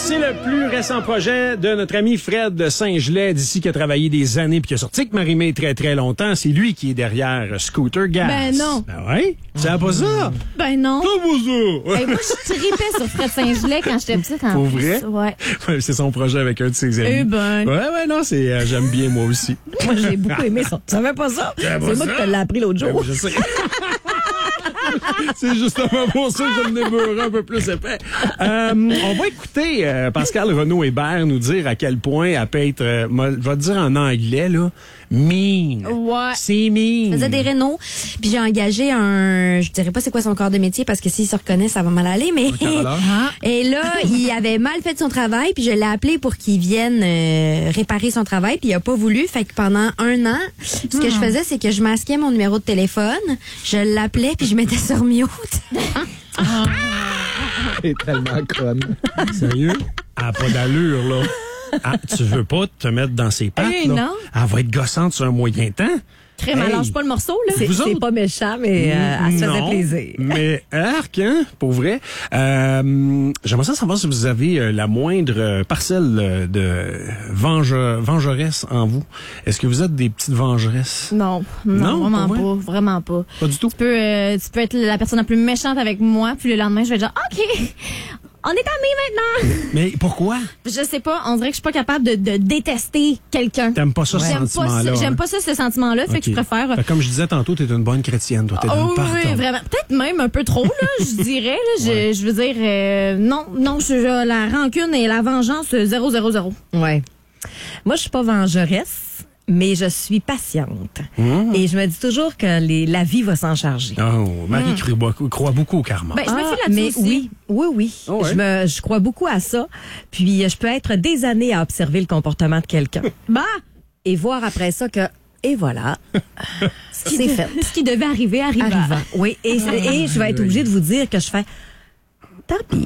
C'est le plus récent projet de notre ami Fred de Saint-Gelais, d'ici qui a travaillé des années puis qui a sorti avec Marie-Mé très très longtemps. C'est lui qui est derrière Scooter Gas. Ben non. Ben ouais? Tu savais pas ça? Ben non. T'as pas ça? Hey, moi, je tripais sur Fred Saint-Gelais quand j'étais petite. Pour vrai? Ouais. Ouais, c'est son projet avec un de ses amis. Eh ben. Ouais, non, c'est j'aime bien moi aussi. Moi, j'ai beaucoup aimé ça. Tu savais pas ça? C'est moi qui te l'ai appris l'autre jour. Ben, je sais. C'est justement pour ça que je me beurre un peu plus épais. On va écouter Pascal Renaud-Hébert nous dire à quel point elle peut être, je vais te dire en anglais, là, mean. Ouais. C'est mean. Je faisais des rénaux, puis j'ai engagé je dirais pas c'est quoi son corps de métier parce que s'il se reconnaît, ça va mal aller, mais et là, il avait mal fait son travail, puis je l'ai appelé pour qu'il vienne réparer son travail, puis il a pas voulu, fait que pendant 1 an, ce que je faisais, c'est que je masquais mon numéro de téléphone, je l'appelais, puis je mettais sur mute. C'est tellement conne. Sérieux? Elle a pas d'allure, là. Ah, tu veux pas te mettre dans ses pattes, là? Non. Elle va être gossante sur un moyen temps. Crème, elle lâche pas le morceau, là. C'est Vous autres? pas méchant, mais elle se faisait Non, plaisir. Mais arc, hein, pour vrai. J'aimerais ça savoir si vous avez la moindre parcelle de vengeresse en vous. Est-ce que vous êtes des petites vengeresses? Non, Non, vraiment pas vrai? pas, vraiment pas. Pas du tout. Tu peux être la personne la plus méchante avec moi, puis le lendemain, je vais dire, OK, on est amis maintenant. Mais pourquoi? Je sais pas, on dirait que je suis pas capable de détester quelqu'un. T'aimes pas ça, ce J'aime pas sentiment-là? ça, j'aime hein? pas ça, ce sentiment-là, fait que je Ok. préfère... Fait comme je disais tantôt, t'es une bonne chrétienne, toi. T'es Oh une pardon. oui, vraiment. Peut-être même un peu trop, là, je dirais. Là, je veux dire, non, la rancune et la vengeance, 000. Ouais. Moi, je suis pas vengeresse, mais je suis patiente. Et je me dis toujours que la vie va s'en charger. Oh, Marie croit beaucoup au karma. Ben, je me fie là-dessus mais aussi. oui. Oh, ouais. Je crois beaucoup à ça. Puis, je peux être des années à observer le comportement de quelqu'un. Bah, Et voir après ça que, et voilà, c'est fait. ce qui devait arriver arriva. Arrivant. Oui. Et je vais être obligée de vous dire que je fais, tant pis.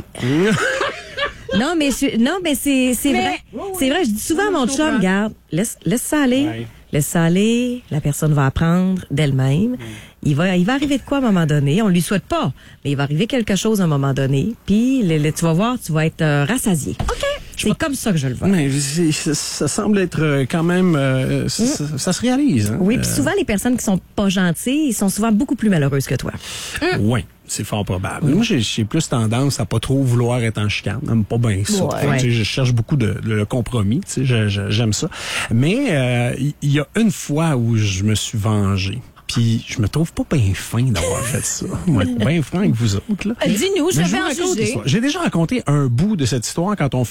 Non, mais c'est vrai. C'est vrai, je dis souvent à mon chum, regarde, laisse ça aller. Ouais. Laisse ça aller. La personne va apprendre d'elle-même. Il va arriver de quoi à un moment donné. On lui souhaite pas, mais il va arriver quelque chose à un moment donné. Puis, tu vas voir, tu vas être rassasié. OK. C'est comme ça que je le vois. Mais ça semble être quand même... ça se réalise. Hein? Oui, puis souvent, les personnes qui sont pas gentilles, ils sont souvent beaucoup plus malheureuses que toi. Oui, c'est fort probable. Moi, j'ai plus tendance à pas trop vouloir être en chicane. J'aime pas bien ça. Ouais. Fait que, tu sais, je cherche beaucoup le compromis. Tu sais, j'aime ça. Mais il y a une fois où je me suis vengé. Puis je me trouve pas bien fin d'avoir fait ça. Moi, bien franc avec vous autres. Là. Dis-nous, je Mais vais vous en raconte juger. l'histoire. J'ai déjà raconté un bout de cette histoire quand on